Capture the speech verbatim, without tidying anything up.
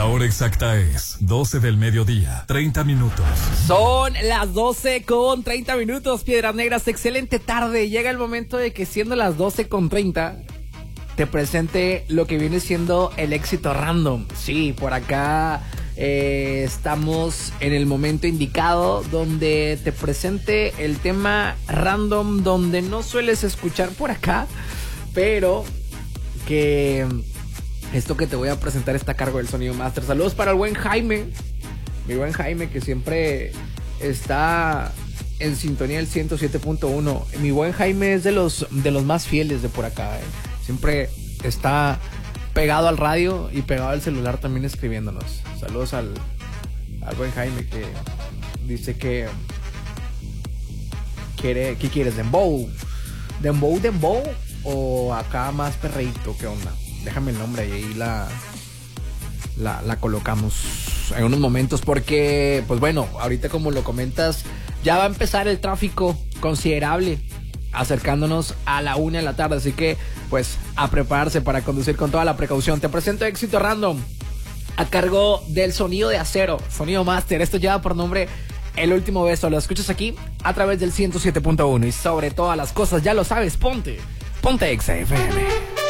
La hora exacta es doce del mediodía, treinta minutos. Son las doce con treinta minutos, Piedras Negras. Excelente tarde. Llega el momento de que, siendo las doce con treinta, te presente lo que viene siendo el éxito random. Sí, por acá eh, estamos en el momento indicado donde te presente el tema random, donde no sueles escuchar por acá, pero que esto que te voy a presentar está a cargo del Sonido Master. Saludos para el buen Jaime, mi buen Jaime, que siempre está en sintonía del ciento siete punto uno. Mi buen Jaime es de los, de los más fieles de por acá, eh. Siempre está pegado al radio y pegado al celular también escribiéndonos. Saludos al, al buen Jaime, que dice que quiere, ¿qué quieres? ¿Dembow? ¿Dembow, dembow? ¿O acá más perreíto? ¿Qué onda? Déjame el nombre y ahí la, la, la colocamos en unos momentos, porque, pues bueno, ahorita, como lo comentas, ya va a empezar el tráfico considerable, acercándonos a la una de la tarde, así que pues a prepararse para conducir con toda la precaución. Te presento Éxito Random a cargo del Sonido de Acero, Sonido Master. Esto lleva por nombre El Último Beso. Lo escuchas aquí a través del ciento siete punto uno, y sobre todas las cosas, ya lo sabes, ponte, ponte X F M.